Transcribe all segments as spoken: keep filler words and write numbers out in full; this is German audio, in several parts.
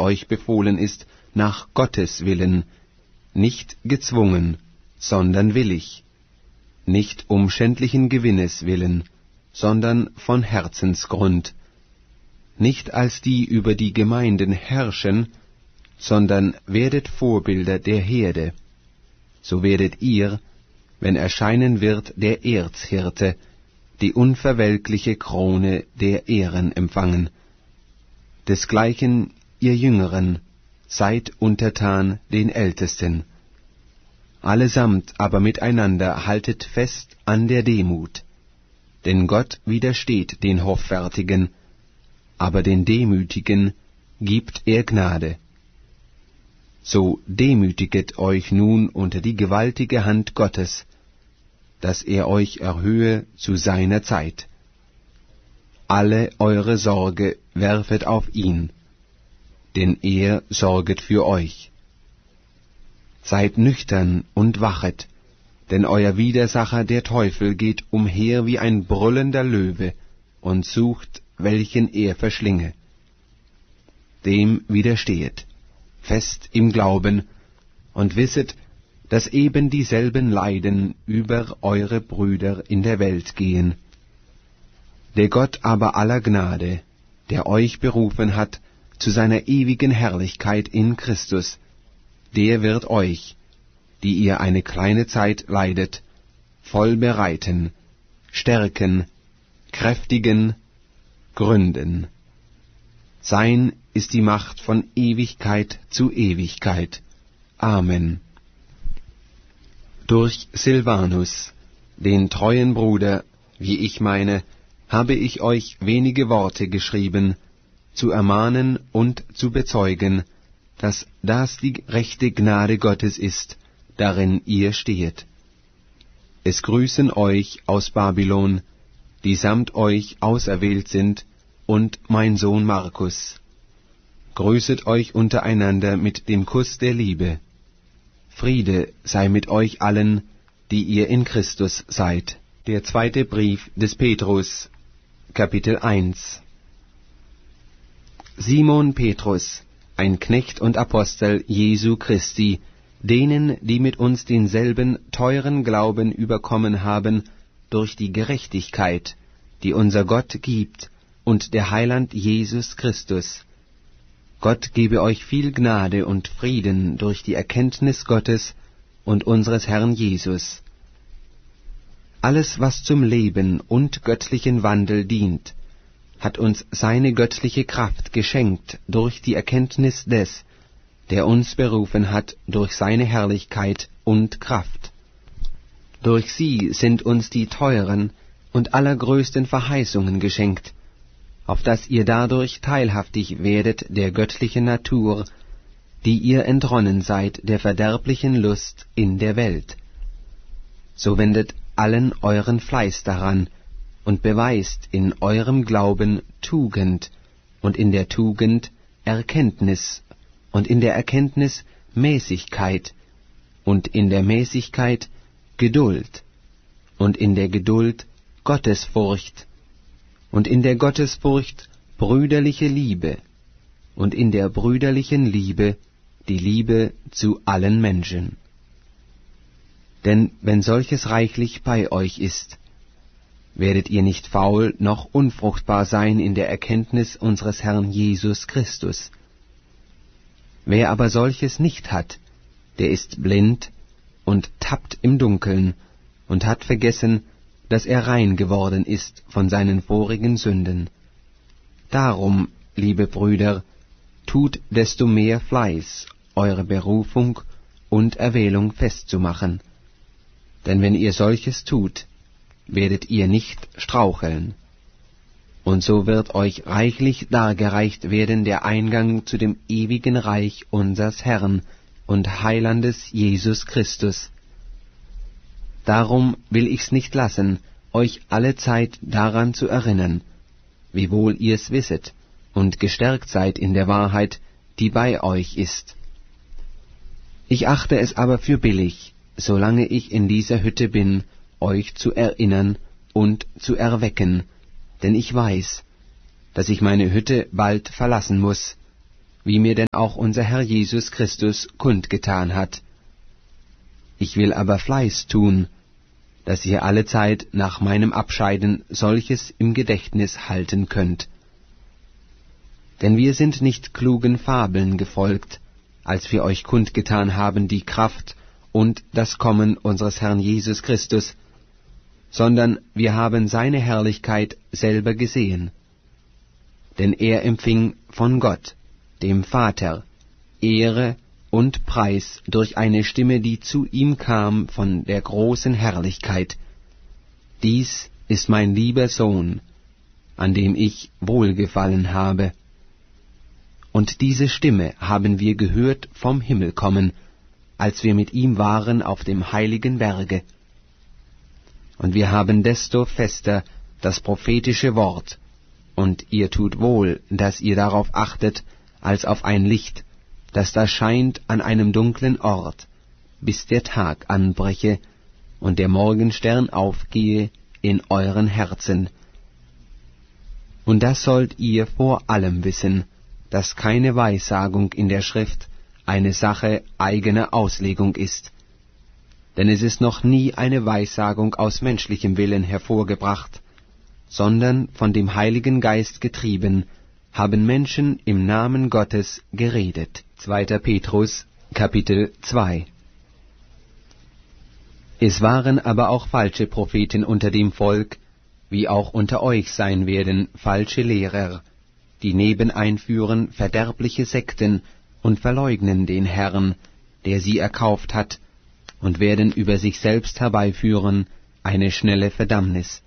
euch befohlen ist, nach Gottes Willen, nicht gezwungen, sondern willig, nicht um schändlichen Gewinnes willen, sondern von Herzensgrund, nicht als die über die Gemeinden herrschen, sondern werdet Vorbilder der Herde. So werdet ihr, wenn erscheinen wird der Erzhirte, die unverwelkliche Krone der Ehren empfangen. Desgleichen, ihr Jüngeren, seid untertan den Ältesten. Allesamt aber miteinander haltet fest an der Demut, denn Gott widersteht den Hoffärtigen, aber den Demütigen gibt er Gnade. So demütiget euch nun unter die gewaltige Hand Gottes, dass er euch erhöhe zu seiner Zeit. Alle eure Sorge werfet auf ihn, denn er sorget für euch. Seid nüchtern und wachet, denn euer Widersacher der Teufel geht umher wie ein brüllender Löwe und sucht, welchen er verschlinge. Dem widerstehet, fest im Glauben, und wisset, dass eben dieselben Leiden über eure Brüder in der Welt gehen. Der Gott aber aller Gnade, der euch berufen hat zu seiner ewigen Herrlichkeit in Christus, der wird euch, die ihr eine kleine Zeit leidet, voll bereiten, stärken, kräftigen, gründen. Sein ist die Macht von Ewigkeit zu Ewigkeit. Amen. Durch Silvanus, den treuen Bruder, wie ich meine, habe ich euch wenige Worte geschrieben, zu ermahnen und zu bezeugen, dass das die rechte Gnade Gottes ist, darin ihr stehet. Es grüßen euch aus Babylon, die samt euch auserwählt sind, und mein Sohn Markus. Grüßet euch untereinander mit dem Kuss der Liebe. Friede sei mit euch allen, die ihr in Christus seid. Der zweite Brief des Petrus, Kapitel eins. Simon Petrus, ein Knecht und Apostel Jesu Christi, denen, die mit uns denselben teuren Glauben überkommen haben, durch die Gerechtigkeit, die unser Gott gibt, und der Heiland Jesus Christus. Gott gebe euch viel Gnade und Frieden durch die Erkenntnis Gottes und unseres Herrn Jesus. Alles, was zum Leben und göttlichen Wandel dient, hat uns seine göttliche Kraft geschenkt durch die Erkenntnis des, der uns berufen hat durch seine Herrlichkeit und Kraft. Durch sie sind uns die teuren und allergrößten Verheißungen geschenkt, auf dass ihr dadurch teilhaftig werdet der göttlichen Natur, die ihr entronnen seid der verderblichen Lust in der Welt. So wendet allen euren Fleiß daran und beweist in eurem Glauben Tugend und in der Tugend Erkenntnis und in der Erkenntnis Mäßigkeit und in der Mäßigkeit Geduld und in der Geduld Gottesfurcht und in der Gottesfurcht brüderliche Liebe und in der brüderlichen Liebe die Liebe zu allen Menschen. Denn wenn solches reichlich bei euch ist, werdet ihr nicht faul noch unfruchtbar sein in der Erkenntnis unseres Herrn Jesus Christus. Wer aber solches nicht hat, der ist blind und tappt im Dunkeln und hat vergessen, dass er rein geworden ist von seinen vorigen Sünden. Darum, liebe Brüder, tut desto mehr Fleiß, eure Berufung und Erwählung festzumachen. Denn wenn ihr solches tut, werdet ihr nicht straucheln. Und so wird euch reichlich dargereicht werden der Eingang zu dem ewigen Reich unsers Herrn und Heilandes Jesus Christus. Darum will ich's nicht lassen, euch allezeit daran zu erinnern, wiewohl ihr's wisset und gestärkt seid in der Wahrheit, die bei euch ist. Ich achte es aber für billig, solange ich in dieser Hütte bin, euch zu erinnern und zu erwecken, denn ich weiß, dass ich meine Hütte bald verlassen muß, wie mir denn auch unser Herr Jesus Christus kundgetan hat. Ich will aber Fleiß tun, dass ihr allezeit nach meinem Abscheiden solches im Gedächtnis halten könnt. Denn wir sind nicht klugen Fabeln gefolgt, als wir euch kundgetan haben die Kraft und das Kommen unseres Herrn Jesus Christus, sondern wir haben seine Herrlichkeit selber gesehen. Denn er empfing von Gott, dem Vater, Ehre und Preis durch eine Stimme, die zu ihm kam von der großen Herrlichkeit. Dies ist mein lieber Sohn, an dem ich wohlgefallen habe. Und diese Stimme haben wir gehört vom Himmel kommen, als wir mit ihm waren auf dem heiligen Berge. Und wir haben desto fester das prophetische Wort, und ihr tut wohl, dass ihr darauf achtet, als auf ein Licht, das da scheint an einem dunklen Ort, bis der Tag anbreche und der Morgenstern aufgehe in euren Herzen. Und das sollt ihr vor allem wissen, dass keine Weissagung in der Schrift eine Sache eigener Auslegung ist. Denn es ist noch nie eine Weissagung aus menschlichem Willen hervorgebracht, sondern von dem Heiligen Geist getrieben, haben Menschen im Namen Gottes geredet. zweiter Petrus, Kapitel zwei. Es waren aber auch falsche Propheten unter dem Volk, wie auch unter euch sein werden falsche Lehrer, die nebeneinführen verderbliche Sekten und verleugnen den Herrn, der sie erkauft hat, und werden über sich selbst herbeiführen eine schnelle Verdammnis.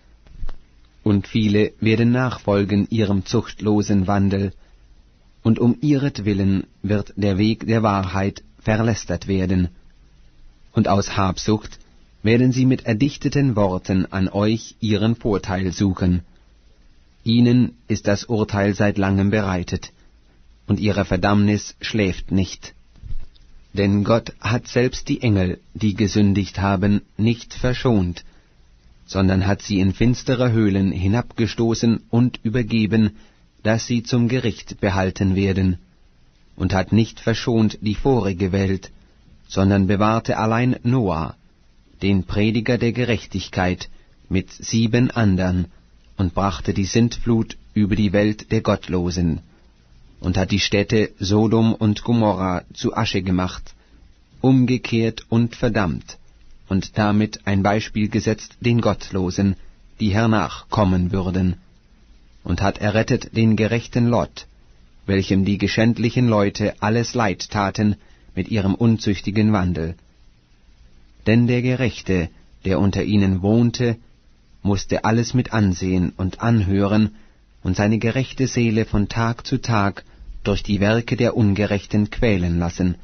Und viele werden nachfolgen ihrem zuchtlosen Wandel, und um ihretwillen wird der Weg der Wahrheit verlästert werden. Und aus Habsucht werden sie mit erdichteten Worten an euch ihren Vorteil suchen. Ihnen ist das Urteil seit langem bereitet, und ihre Verdammnis schläft nicht. Denn Gott hat selbst die Engel, die gesündigt haben, nicht verschont, sondern hat sie in finstere Höhlen hinabgestoßen und übergeben, dass sie zum Gericht behalten werden, und hat nicht verschont die vorige Welt, sondern bewahrte allein Noah, den Prediger der Gerechtigkeit, mit sieben andern, und brachte die Sintflut über die Welt der Gottlosen, und hat die Städte Sodom und Gomorra zu Asche gemacht, umgekehrt und verdammt, und damit ein Beispiel gesetzt den Gottlosen, die hernach kommen würden, und hat errettet den gerechten Lot, welchem die geschändlichen Leute alles Leid taten mit ihrem unzüchtigen Wandel. Denn der Gerechte, der unter ihnen wohnte, musste alles mit ansehen und anhören und seine gerechte Seele von Tag zu Tag durch die Werke der Ungerechten quälen lassen.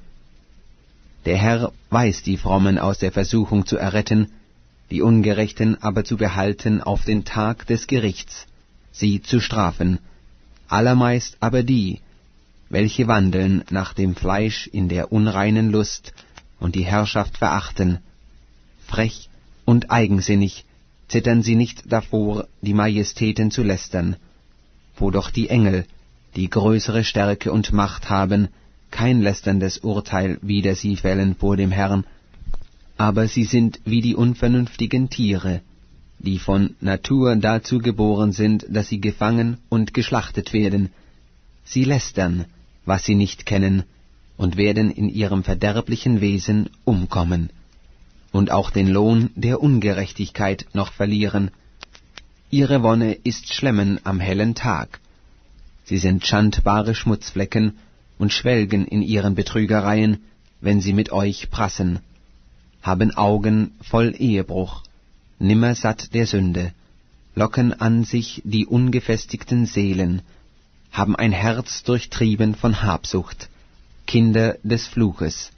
Der Herr weiß die Frommen aus der Versuchung zu erretten, die Ungerechten aber zu behalten auf den Tag des Gerichts, sie zu strafen, allermeist aber die, welche wandeln nach dem Fleisch in der unreinen Lust und die Herrschaft verachten. Frech und eigensinnig zittern sie nicht davor, die Majestäten zu lästern, wo doch die Engel, die größere Stärke und Macht haben, kein lästerndes Urteil wider sie fällen vor dem Herrn, aber sie sind wie die unvernünftigen Tiere, die von Natur dazu geboren sind, dass sie gefangen und geschlachtet werden. Sie lästern, was sie nicht kennen, und werden in ihrem verderblichen Wesen umkommen, und auch den Lohn der Ungerechtigkeit noch verlieren. Ihre Wonne ist Schlemmen am hellen Tag. Sie sind schandbare Schmutzflecken und schwelgen in ihren Betrügereien, wenn sie mit euch prassen, haben Augen voll Ehebruch, nimmer satt der Sünde, locken an sich die ungefestigten Seelen, haben ein Herz durchtrieben von Habsucht, Kinder des Fluches.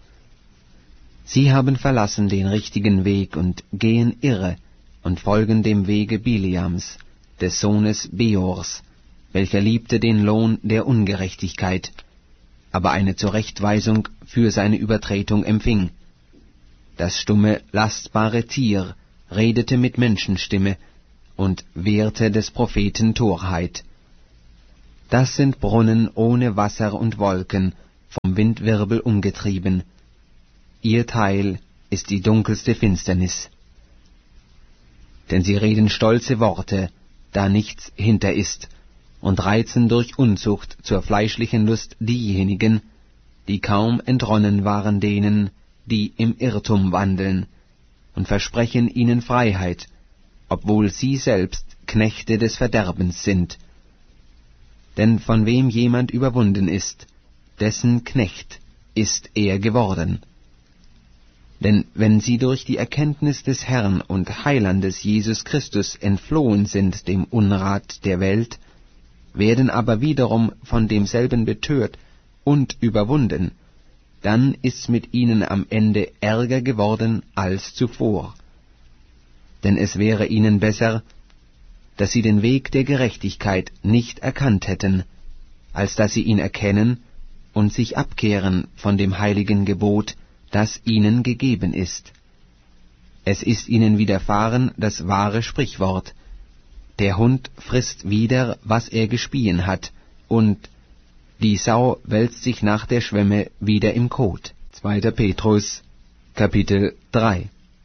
Sie haben verlassen den richtigen Weg und gehen irre und folgen dem Wege Biliams, des Sohnes Beors, welcher liebte den Lohn der Ungerechtigkeit, aber eine Zurechtweisung für seine Übertretung empfing. Das stumme, lastbare Tier redete mit Menschenstimme und wehrte des Propheten Torheit. Das sind Brunnen ohne Wasser und Wolken, vom Windwirbel umgetrieben. Ihr Teil ist die dunkelste Finsternis. Denn sie reden stolze Worte, da nichts hinter ist, und reizen durch Unzucht zur fleischlichen Lust diejenigen, die kaum entronnen waren denen, die im Irrtum wandeln, und versprechen ihnen Freiheit, obwohl sie selbst Knechte des Verderbens sind. Denn von wem jemand überwunden ist, dessen Knecht ist er geworden. Denn wenn sie durch die Erkenntnis des Herrn und Heilandes Jesus Christus entflohen sind dem Unrat der Welt, werden aber wiederum von demselben betört und überwunden, dann ist's mit ihnen am Ende ärger geworden als zuvor. Denn es wäre ihnen besser, dass sie den Weg der Gerechtigkeit nicht erkannt hätten, als dass sie ihn erkennen und sich abkehren von dem heiligen Gebot, das ihnen gegeben ist. Es ist ihnen widerfahren das wahre Sprichwort: Der Hund frisst wieder, was er gespien hat, und die Sau wälzt sich nach der Schwemme wieder im Kot. zweiter Petrus, Kapitel drei.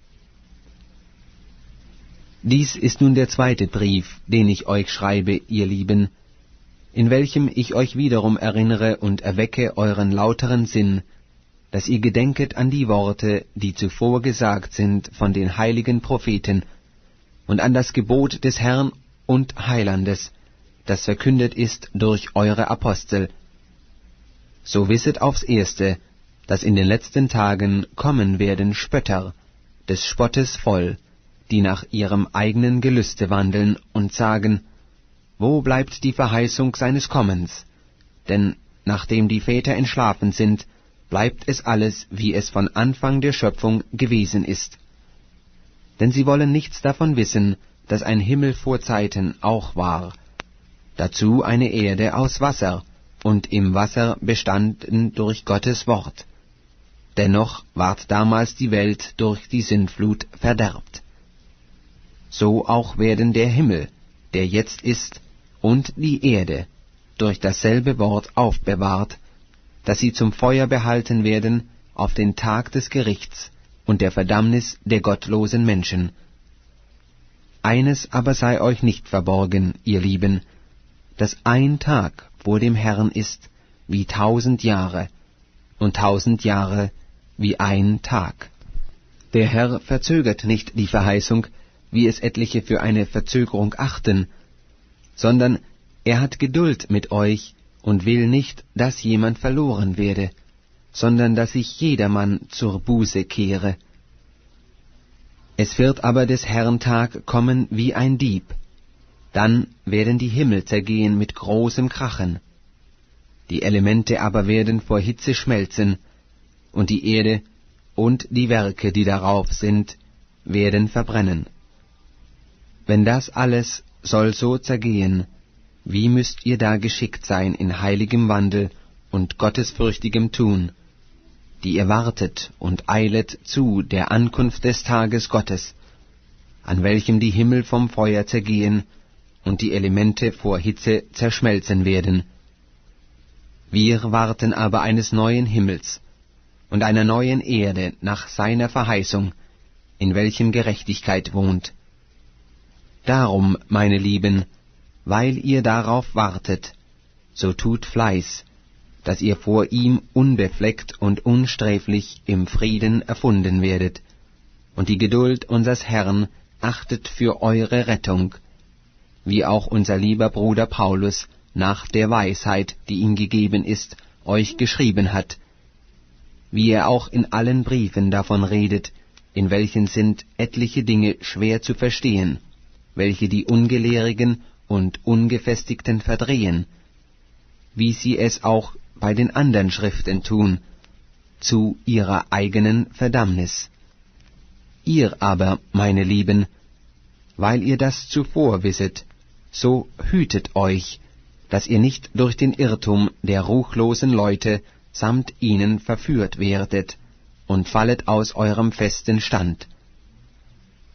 Dies ist nun der zweite Brief, den ich euch schreibe, ihr Lieben, in welchem ich euch wiederum erinnere und erwecke euren lauteren Sinn, dass ihr gedenket an die Worte, die zuvor gesagt sind von den heiligen Propheten, und an das Gebot des Herrn und Heilandes, das verkündet ist durch eure Apostel. So wisset aufs Erste, dass in den letzten Tagen kommen werden Spötter, des Spottes voll, die nach ihrem eigenen Gelüste wandeln und sagen, wo bleibt die Verheißung seines Kommens? Denn nachdem die Väter entschlafen sind, bleibt es alles, wie es von Anfang der Schöpfung gewesen ist. Denn sie wollen nichts davon wissen, dass ein Himmel vor Zeiten auch war, dazu eine Erde aus Wasser, und im Wasser bestanden durch Gottes Wort. Dennoch ward damals die Welt durch die Sintflut verderbt. So auch werden der Himmel, der jetzt ist, und die Erde durch dasselbe Wort aufbewahrt, dass sie zum Feuer behalten werden auf den Tag des Gerichts und der Verdammnis der gottlosen Menschen. Eines aber sei euch nicht verborgen, ihr Lieben, dass ein Tag vor dem Herrn ist wie tausend Jahre, und tausend Jahre wie ein Tag. Der Herr verzögert nicht die Verheißung, wie es etliche für eine Verzögerung achten, sondern er hat Geduld mit euch und will nicht, dass jemand verloren werde, sondern dass sich jedermann zur Buße kehre. Es wird aber des Herrn Tag kommen wie ein Dieb. Dann werden die Himmel zergehen mit großem Krachen. Die Elemente aber werden vor Hitze schmelzen, und die Erde und die Werke, die darauf sind, werden verbrennen. Wenn das alles soll so zergehen, wie müsst ihr da geschickt sein in heiligem Wandel und gottesfürchtigem Tun, die ihr wartet und eilet zu der Ankunft des Tages Gottes, an welchem die Himmel vom Feuer zergehen und die Elemente vor Hitze zerschmelzen werden. Wir warten aber eines neuen Himmels und einer neuen Erde nach seiner Verheißung, in welchem Gerechtigkeit wohnt. Darum, meine Lieben, weil ihr darauf wartet, so tut Fleiß, dass ihr vor ihm unbefleckt und unsträflich im Frieden erfunden werdet, und die Geduld unsers Herrn achtet für eure Rettung, wie auch unser lieber Bruder Paulus nach der Weisheit, die ihm gegeben ist, euch geschrieben hat, wie er auch in allen Briefen davon redet, in welchen sind etliche Dinge schwer zu verstehen, welche die Ungelehrigen und Ungefestigten verdrehen, wie sie es auch bei den anderen Schriften tun, zu ihrer eigenen Verdammnis. Ihr aber, meine Lieben, weil ihr das zuvor wisset, so hütet euch, dass ihr nicht durch den Irrtum der ruchlosen Leute samt ihnen verführt werdet und fallet aus eurem festen Stand.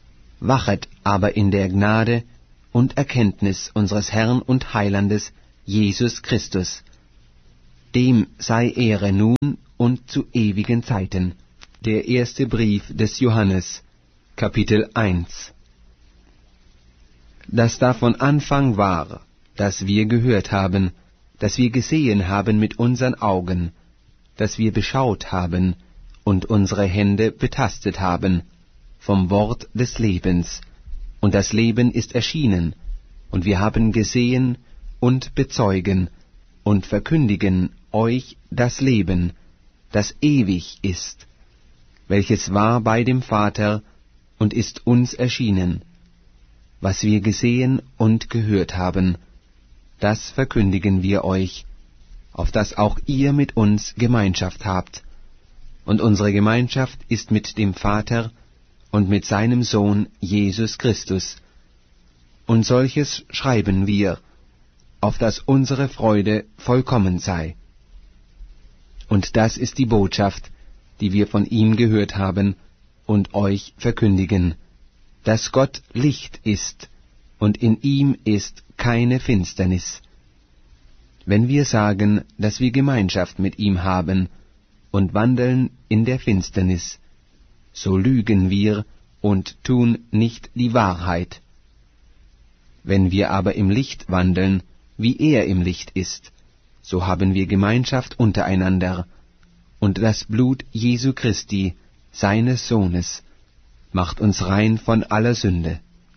Wachet aber in der Gnade und Erkenntnis unseres Herrn und Heilandes Jesus Christus. Dem sei Ehre nun und zu ewigen Zeiten. Der erste Brief des Johannes, Kapitel eins. Das da von Anfang war, das wir gehört haben, das wir gesehen haben mit unseren Augen, das wir beschaut haben und unsere Hände betastet haben, vom Wort des Lebens. Und das Leben ist erschienen, und wir haben gesehen und bezeugen und verkündigen euch das Leben, das ewig ist, welches war bei dem Vater und ist uns erschienen. Was wir gesehen und gehört haben, das verkündigen wir euch, auf dass auch ihr mit uns Gemeinschaft habt. Und unsere Gemeinschaft ist mit dem Vater und mit seinem Sohn Jesus Christus. Und solches schreiben wir, auf dass unsere Freude vollkommen sei. Und das ist die Botschaft, die wir von ihm gehört haben und euch verkündigen, dass Gott Licht ist und in ihm ist keine Finsternis. Wenn wir sagen, dass wir Gemeinschaft mit ihm haben und wandeln in der Finsternis, so lügen wir und tun nicht die Wahrheit. Wenn wir aber im Licht wandeln, wie er im Licht ist, so haben wir Gemeinschaft untereinander, und das Blut Jesu Christi, seines Sohnes, macht uns rein von aller Sünde.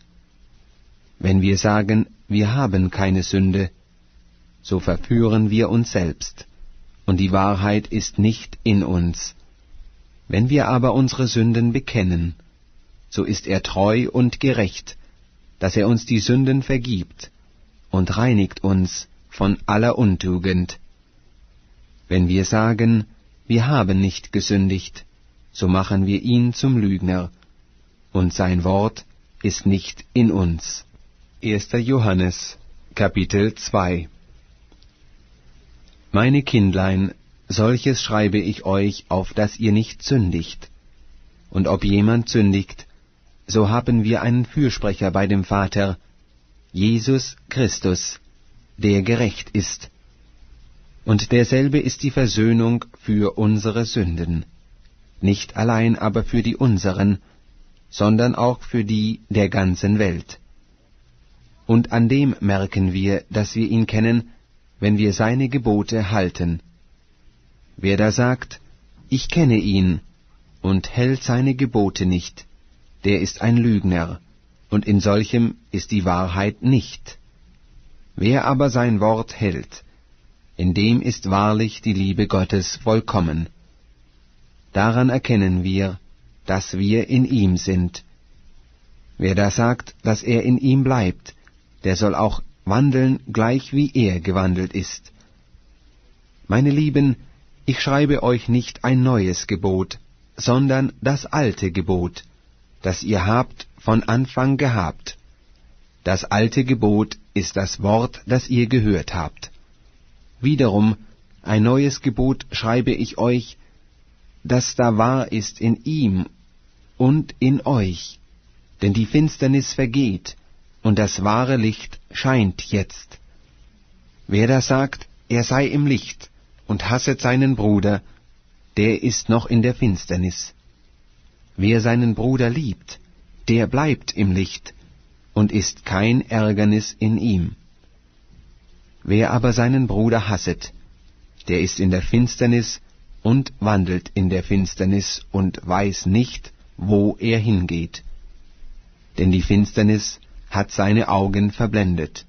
Wenn wir sagen, wir haben keine Sünde, so verführen wir uns selbst, und die Wahrheit ist nicht in uns. Wenn wir aber unsere Sünden bekennen, so ist er treu und gerecht, dass er uns die Sünden vergibt und reinigt uns von aller Untugend. Wenn wir sagen, wir haben nicht gesündigt, so machen wir ihn zum Lügner, und sein Wort ist nicht in uns. erster Johannes, Kapitel zwei. Meine Kindlein, solches schreibe ich euch, auf dass ihr nicht sündigt. Und ob jemand sündigt, so haben wir einen Fürsprecher bei dem Vater, Jesus Christus, der gerecht ist. Und derselbe ist die Versöhnung für unsere Sünden, nicht allein aber für die unseren, sondern auch für die der ganzen Welt. Und an dem merken wir, dass wir ihn kennen, wenn wir seine Gebote halten. Wer da sagt, ich kenne ihn, und hält seine Gebote nicht, der ist ein Lügner, und in solchem ist die Wahrheit nicht. Wer aber sein Wort hält, in dem ist wahrlich die Liebe Gottes vollkommen. Daran erkennen wir, dass wir in ihm sind. Wer da sagt, dass er in ihm bleibt, der soll auch wandeln, gleich wie er gewandelt ist. Meine Lieben, ich schreibe euch nicht ein neues Gebot, sondern das alte Gebot, das ihr habt von Anfang gehabt. Das alte Gebot ist das Wort, das ihr gehört habt. Wiederum, ein neues Gebot schreibe ich euch, das da wahr ist in ihm und in euch. Denn die Finsternis vergeht, und das wahre Licht scheint jetzt. Wer da sagt, er sei im Licht und hasset seinen Bruder, der ist noch in der Finsternis. Wer seinen Bruder liebt, der bleibt im Licht, und ist kein Ärgernis in ihm. Wer aber seinen Bruder hasset, der ist in der Finsternis und wandelt in der Finsternis und weiß nicht, wo er hingeht. Denn die Finsternis hat seine Augen verblendet.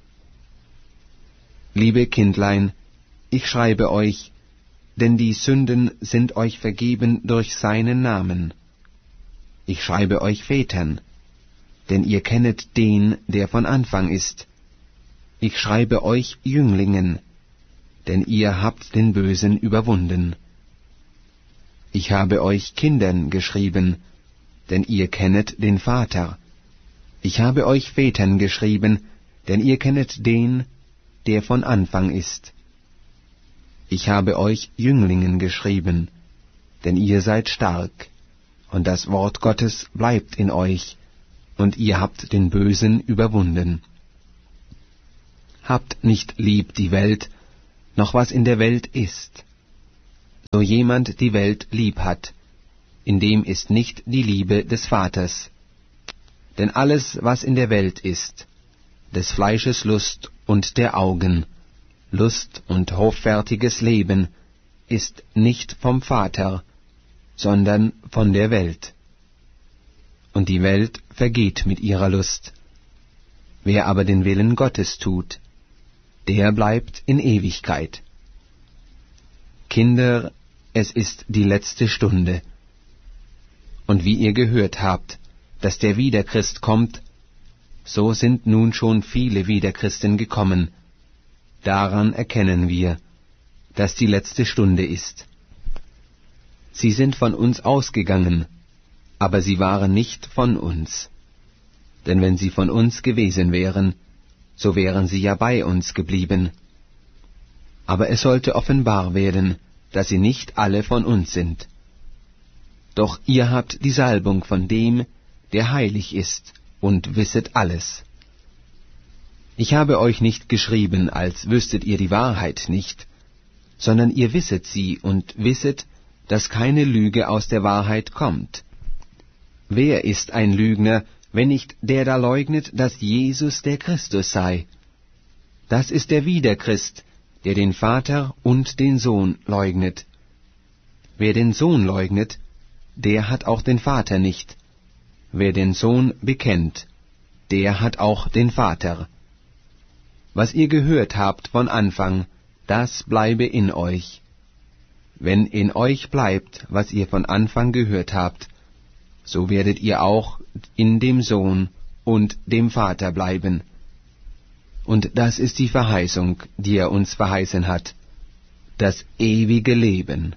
Liebe Kindlein, ich schreibe euch, denn die Sünden sind euch vergeben durch seinen Namen. Ich schreibe euch Vätern, denn ihr kennet den, der von Anfang ist. Ich schreibe euch Jünglingen, denn ihr habt den Bösen überwunden. Ich habe euch Kindern geschrieben, denn ihr kennet den Vater. Ich habe euch Vätern geschrieben, denn ihr kennet den, der von Anfang ist. Ich habe euch Jünglingen geschrieben, denn ihr seid stark, und das Wort Gottes bleibt in euch, und ihr habt den Bösen überwunden. Habt nicht lieb die Welt, noch was in der Welt ist. So jemand die Welt lieb hat, in dem ist nicht die Liebe des Vaters. Denn alles, was in der Welt ist, des Fleisches Lust und der Augen, Lust und hoffärtiges Leben, ist nicht vom Vater, sondern von der Welt. Und die Welt vergeht mit ihrer Lust. Wer aber den Willen Gottes tut, der bleibt in Ewigkeit. Kinder, es ist die letzte Stunde. Und wie ihr gehört habt, dass der Wiederchrist kommt, so sind nun schon viele Wiederchristen gekommen. Daran erkennen wir, dass die letzte Stunde ist. Sie sind von uns ausgegangen, aber sie waren nicht von uns. Denn wenn sie von uns gewesen wären, so wären sie ja bei uns geblieben. Aber es sollte offenbar werden, dass sie nicht alle von uns sind. Doch ihr habt die Salbung von dem, der heilig ist, und wisset alles. Ich habe euch nicht geschrieben, als wüsstet ihr die Wahrheit nicht, sondern ihr wisset sie und wisset, dass keine Lüge aus der Wahrheit kommt. Wer ist ein Lügner, wenn nicht der da leugnet, dass Jesus der Christus sei? Das ist der Wiederchrist, der den Vater und den Sohn leugnet. Wer den Sohn leugnet, der hat auch den Vater nicht. Wer den Sohn bekennt, der hat auch den Vater. Was ihr gehört habt von Anfang, das bleibe in euch. Wenn in euch bleibt, was ihr von Anfang gehört habt, so werdet ihr auch in dem Sohn und dem Vater bleiben. Und das ist die Verheißung, die er uns verheißen hat, das ewige Leben.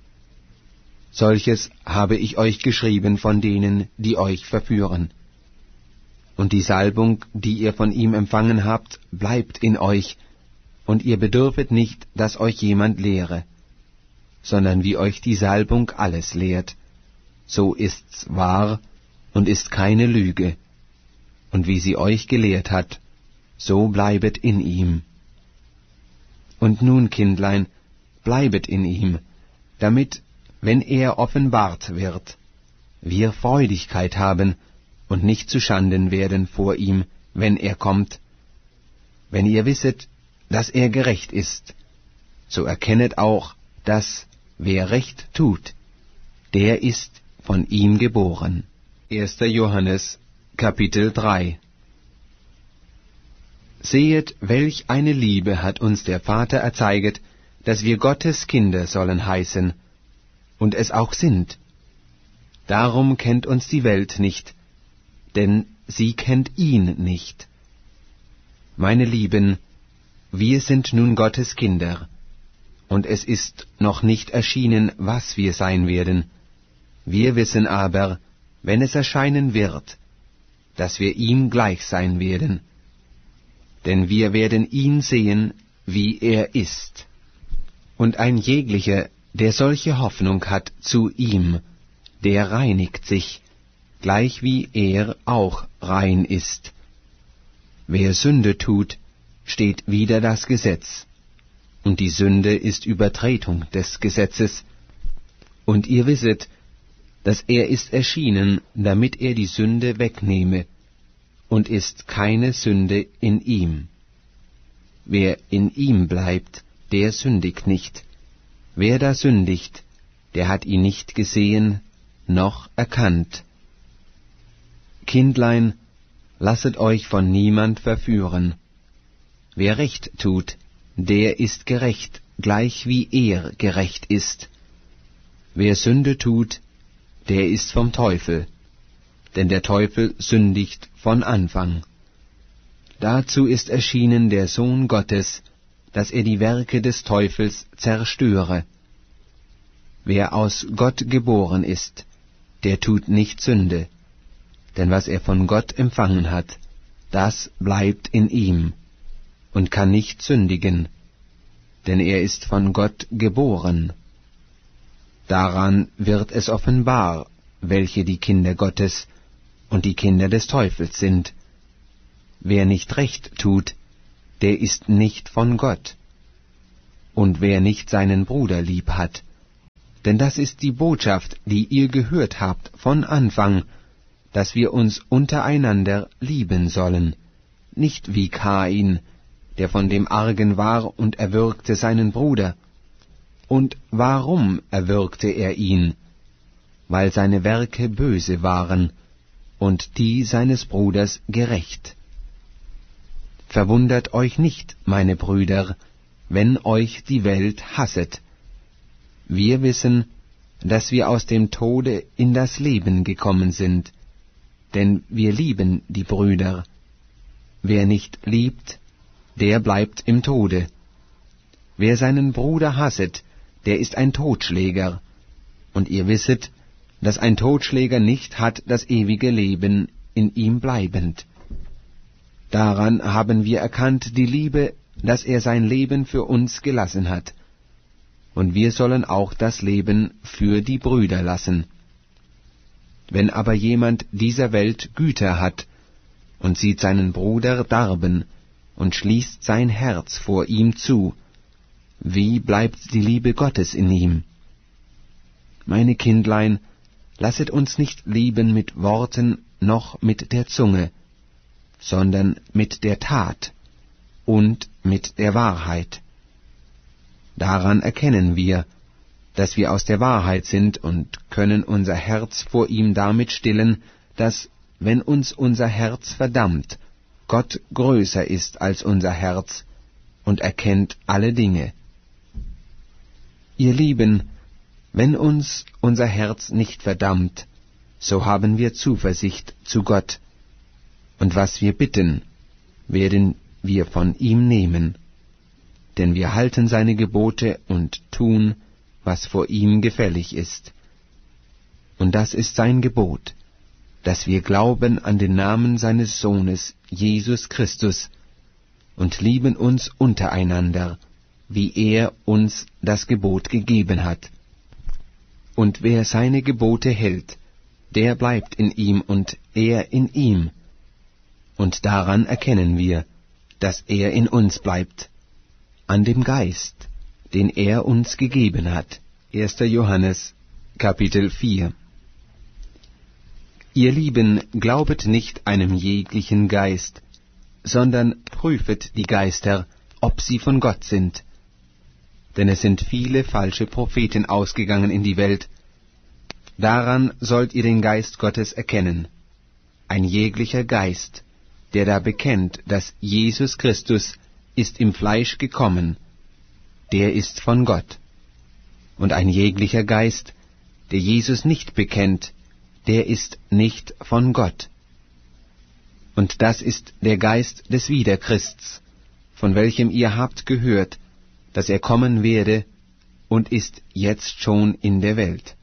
Solches habe ich euch geschrieben von denen, die euch verführen. Und die Salbung, die ihr von ihm empfangen habt, bleibt in euch, und ihr bedürfet nicht, dass euch jemand lehre, sondern wie euch die Salbung alles lehrt, so ist's wahr und ist keine Lüge, und wie sie euch gelehrt hat, so bleibet in ihm. Und nun, Kindlein, bleibet in ihm, damit, wenn er offenbart wird, wir Freudigkeit haben und nicht zuschanden werden vor ihm, wenn er kommt. Wenn ihr wisset, dass er gerecht ist, so erkennet auch, dass, wer Recht tut, der ist von ihm geboren. erster Johannes, Kapitel drei. Sehet, welch eine Liebe hat uns der Vater erzeiget, dass wir Gottes Kinder sollen heißen, und es auch sind. Darum kennt uns die Welt nicht, denn sie kennt ihn nicht. Meine Lieben, wir sind nun Gottes Kinder, und es ist noch nicht erschienen, was wir sein werden. Wir wissen aber, wenn es erscheinen wird, dass wir ihm gleich sein werden. Denn wir werden ihn sehen, wie er ist. Und ein jeglicher, der solche Hoffnung hat zu ihm, der reinigt sich, gleich wie er auch rein ist. Wer Sünde tut, steht wider das Gesetz, und die Sünde ist Übertretung des Gesetzes. Und ihr wisset, dass er ist erschienen, damit er die Sünde wegnehme, und ist keine Sünde in ihm. Wer in ihm bleibt, der sündigt nicht. Wer da sündigt, der hat ihn nicht gesehen, noch erkannt. Kindlein, lasset euch von niemand verführen. Wer Recht tut, der ist gerecht, gleich wie er gerecht ist. Wer Sünde tut, der ist vom Teufel, denn der Teufel sündigt von Anfang. Dazu ist erschienen der Sohn Gottes, dass er die Werke des Teufels zerstöre. Wer aus Gott geboren ist, der tut nicht Sünde, denn was er von Gott empfangen hat, das bleibt in ihm und kann nicht sündigen, denn er ist von Gott geboren. Daran wird es offenbar, welche die Kinder Gottes und die Kinder des Teufels sind. Wer nicht recht tut, der ist nicht von Gott. Und wer nicht seinen Bruder lieb hat, denn das ist die Botschaft, die ihr gehört habt von Anfang, dass wir uns untereinander lieben sollen, nicht wie Kain, der von dem Argen war und erwürgte seinen Bruder. Und warum erwürgte er ihn? Weil seine Werke böse waren und die seines Bruders gerecht. Verwundert euch nicht, meine Brüder, wenn euch die Welt hasset. Wir wissen, dass wir aus dem Tode in das Leben gekommen sind, denn wir lieben die Brüder. Wer nicht liebt, der bleibt im Tode. Wer seinen Bruder hasset, der ist ein Totschläger, und ihr wisset, dass ein Totschläger nicht hat das ewige Leben in ihm bleibend. Daran haben wir erkannt die Liebe, dass er sein Leben für uns gelassen hat, und wir sollen auch das Leben für die Brüder lassen. Wenn aber jemand dieser Welt Güter hat und sieht seinen Bruder darben und schließt sein Herz vor ihm zu, wie bleibt die Liebe Gottes in ihm? Meine Kindlein, lasset uns nicht lieben mit Worten noch mit der Zunge, sondern mit der Tat und mit der Wahrheit. Daran erkennen wir, dass wir aus der Wahrheit sind und können unser Herz vor ihm damit stillen, dass, wenn uns unser Herz verdammt, Gott größer ist als unser Herz und erkennt alle Dinge. Ihr Lieben, wenn uns unser Herz nicht verdammt, so haben wir Zuversicht zu Gott, und was wir bitten, werden wir von ihm nehmen, denn wir halten seine Gebote und tun, was vor ihm gefällig ist. Und das ist sein Gebot, dass wir glauben an den Namen seines Sohnes, Jesus Christus, und lieben uns untereinander, wie er uns das Gebot gegeben hat. Und wer seine Gebote hält, der bleibt in ihm und er in ihm. Und daran erkennen wir, dass er in uns bleibt, an dem Geist, den er uns gegeben hat. erster Johannes, Kapitel vier. Ihr Lieben, glaubet nicht einem jeglichen Geist, sondern prüfet die Geister, ob sie von Gott sind. Denn es sind viele falsche Propheten ausgegangen in die Welt. Daran sollt ihr den Geist Gottes erkennen. Ein jeglicher Geist, der da bekennt, dass Jesus Christus ist im Fleisch gekommen, der ist von Gott. Und ein jeglicher Geist, der Jesus nicht bekennt, der ist nicht von Gott. Und das ist der Geist des Wiederchrists, von welchem ihr habt gehört, dass er kommen werde und ist jetzt schon in der Welt.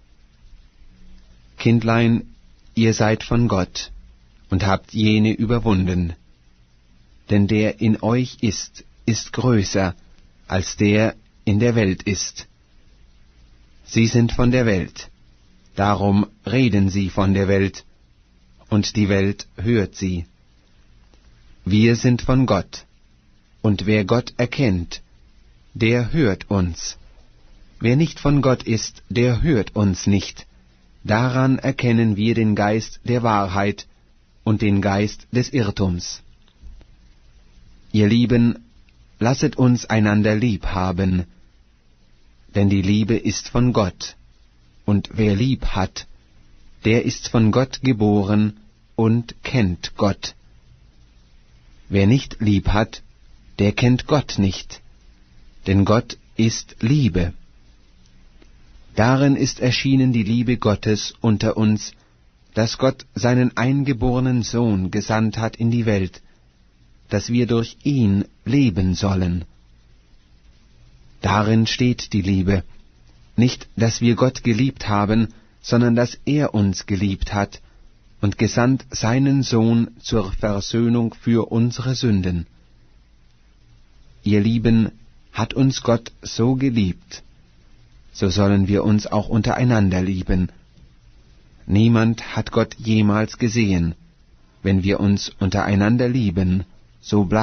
Kindlein, ihr seid von Gott und habt jene überwunden, denn der in euch ist, ist größer, als der in der Welt ist. Sie sind von der Welt, darum reden sie von der Welt, und die Welt hört sie. Wir sind von Gott, und wer Gott erkennt, der hört uns. Wer nicht von Gott ist, der hört uns nicht. Daran erkennen wir den Geist der Wahrheit und den Geist des Irrtums. Ihr Lieben, lasset uns einander lieb haben, denn die Liebe ist von Gott, und wer lieb hat, der ist von Gott geboren und kennt Gott. Wer nicht lieb hat, der kennt Gott nicht, denn Gott ist Liebe. Darin ist erschienen die Liebe Gottes unter uns, dass Gott seinen eingeborenen Sohn gesandt hat in die Welt, dass wir durch ihn leben sollen. Darin steht die Liebe, nicht, dass wir Gott geliebt haben, sondern dass er uns geliebt hat und gesandt seinen Sohn zur Versöhnung für unsere Sünden. Ihr Lieben, hat uns Gott so geliebt, so sollen wir uns auch untereinander lieben. Niemand hat Gott jemals gesehen. Wenn wir uns untereinander lieben, so bleibt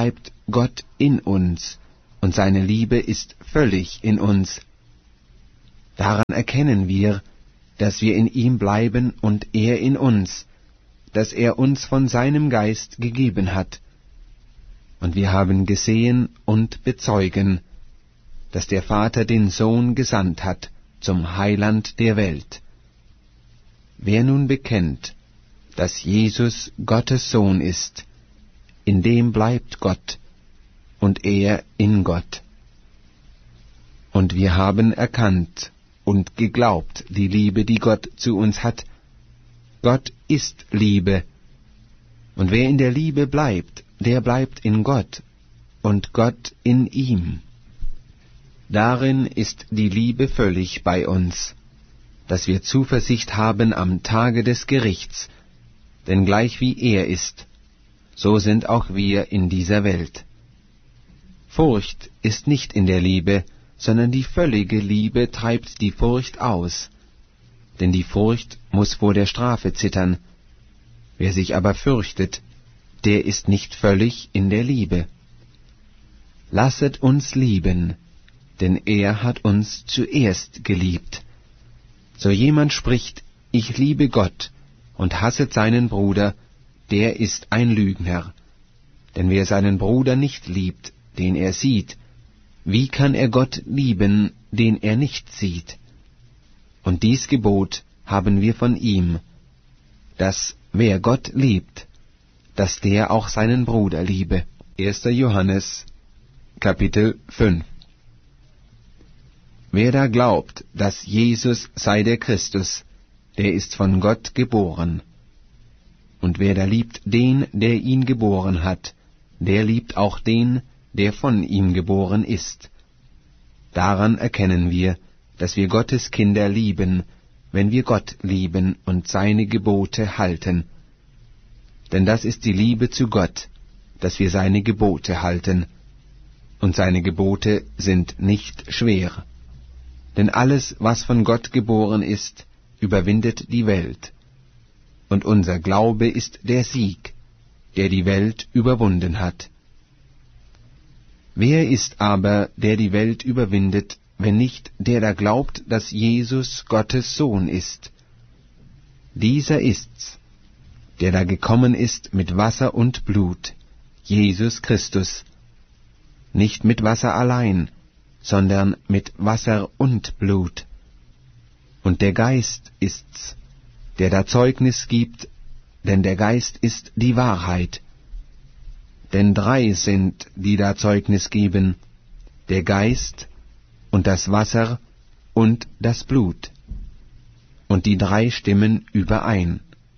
Gott in uns, und seine Liebe ist völlig in uns. Daran erkennen wir, dass wir in ihm bleiben und er in uns, dass er uns von seinem Geist gegeben hat. Und wir haben gesehen und bezeugen, dass der Vater den Sohn gesandt hat zum Heiland der Welt. Wer nun bekennt, dass Jesus Gottes Sohn ist, in dem bleibt Gott, und er in Gott. Und wir haben erkannt und geglaubt die Liebe, die Gott zu uns hat. Gott ist Liebe, und wer in der Liebe bleibt, der bleibt in Gott, und Gott in ihm. Darin ist die Liebe völlig bei uns, dass wir Zuversicht haben am Tage des Gerichts, denn gleich wie er ist, so sind auch wir in dieser Welt. Furcht ist nicht in der Liebe, sondern die völlige Liebe treibt die Furcht aus, denn die Furcht muß vor der Strafe zittern. Wer sich aber fürchtet, der ist nicht völlig in der Liebe. Lasset uns lieben, denn er hat uns zuerst geliebt. So jemand spricht, ich liebe Gott, und hasset seinen Bruder, der ist ein Lügner. Denn wer seinen Bruder nicht liebt, den er sieht, wie kann er Gott lieben, den er nicht sieht? Und dies Gebot haben wir von ihm, dass wer Gott liebt, dass der auch seinen Bruder liebe. erster Johannes, Kapitel fünf. Wer da glaubt, dass Jesus sei der Christus, der ist von Gott geboren. Und wer da liebt den, der ihn geboren hat, der liebt auch den, der von ihm geboren ist. Daran erkennen wir, dass wir Gottes Kinder lieben, wenn wir Gott lieben und seine Gebote halten. Denn das ist die Liebe zu Gott, dass wir seine Gebote halten. Und seine Gebote sind nicht schwer. Denn alles, was von Gott geboren ist, überwindet die Welt. Und unser Glaube ist der Sieg, der die Welt überwunden hat. Wer ist aber, der die Welt überwindet, wenn nicht der da glaubt, dass Jesus Gottes Sohn ist? Dieser ist's, der da gekommen ist mit Wasser und Blut, Jesus Christus. Nicht mit Wasser allein, sondern mit Wasser und Blut. Und der Geist ist's, der da Zeugnis gibt, denn der Geist ist die Wahrheit. Denn drei sind, die da Zeugnis geben, der Geist und das Wasser und das Blut. Und die drei stimmen überein.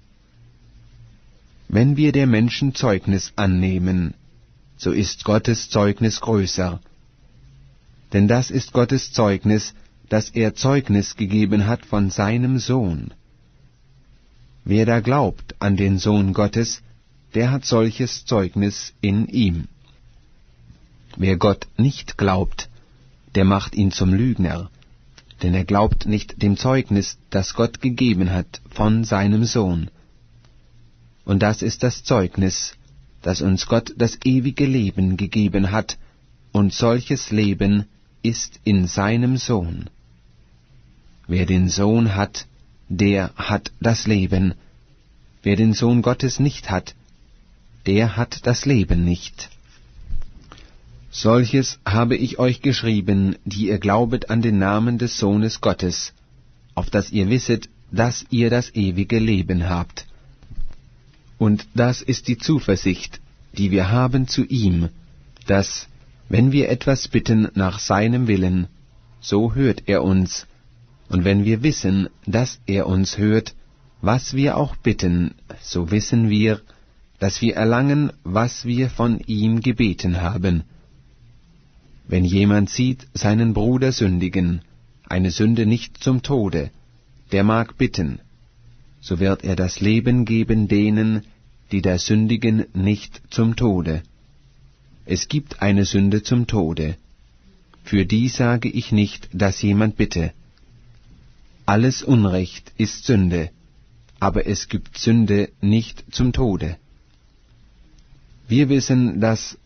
Wenn wir der Menschen Zeugnis annehmen, so ist Gottes Zeugnis größer. Denn das ist Gottes Zeugnis, dass er Zeugnis gegeben hat von seinem Sohn. Wer da glaubt an den Sohn Gottes, der hat solches Zeugnis in ihm. Wer Gott nicht glaubt, der macht ihn zum Lügner, denn er glaubt nicht dem Zeugnis, das Gott gegeben hat von seinem Sohn. Und das ist das Zeugnis, dass uns Gott das ewige Leben gegeben hat, und solches Leben ist in seinem Sohn. Wer den Sohn hat, der hat das Leben. Wer den Sohn Gottes nicht hat, der hat das Leben nicht. Solches habe ich euch geschrieben, die ihr glaubet an den Namen des Sohnes Gottes, auf dass ihr wisset, dass ihr das ewige Leben habt. Und das ist die Zuversicht, die wir haben zu ihm, dass, wenn wir etwas bitten nach seinem Willen, so hört er uns, und wenn wir wissen, dass er uns hört, was wir auch bitten, so wissen wir, dass wir erlangen, was wir von ihm gebeten haben. Wenn jemand sieht seinen Bruder sündigen, eine Sünde nicht zum Tode, der mag bitten, so wird er das Leben geben denen, die da sündigen nicht zum Tode. Es gibt eine Sünde zum Tode. Für die sage ich nicht, dass jemand bitte. Alles Unrecht ist Sünde, aber es gibt Sünde nicht zum Tode. Wir wissen, dass,